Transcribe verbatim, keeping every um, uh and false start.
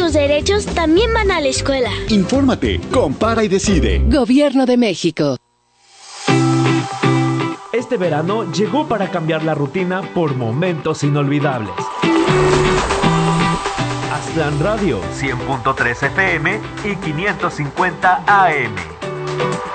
tus derechos también van a la escuela. Infórmate, compara y decide. Gobierno de México. Este verano llegó para cambiar la rutina por momentos inolvidables. Aztlán Radio, cien punto tres F M y quinientos cincuenta A M.